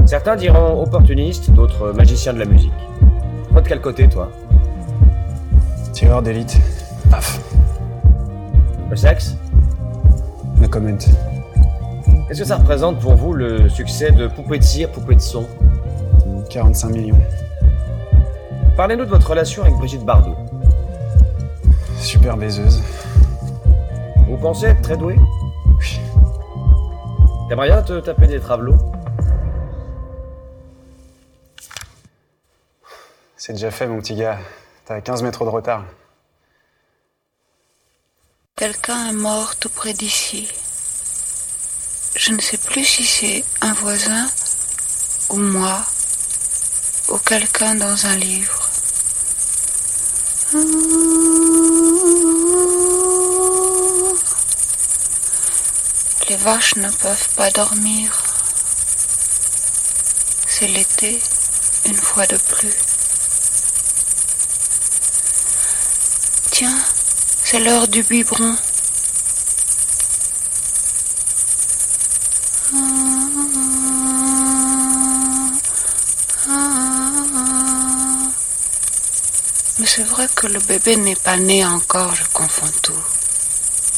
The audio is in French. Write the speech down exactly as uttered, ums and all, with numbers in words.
Certains diront opportuniste, d'autres magicien de la musique. Toi de quel côté, toi? Tireur d'élite. Paf. Le sexe? No comment. Qu'est-ce que ça représente pour vous le succès de Poupée de cire, Poupée de son? quarante-cinq millions. Parlez-nous de votre relation avec Brigitte Bardot. Super baiseuse. Vous pensez être très doué? Oui. T'aimerais bien te taper des travelots? C'est déjà fait, mon petit gars. T'as quinze mètres de retard. Quelqu'un est mort tout près d'ici. Je ne sais plus si c'est un voisin, ou moi, ou quelqu'un dans un livre. Les vaches ne peuvent pas dormir. C'est l'été, une fois de plus. Tiens, c'est l'heure du biberon. Mais c'est vrai que le bébé n'est pas né encore, je confonds tout.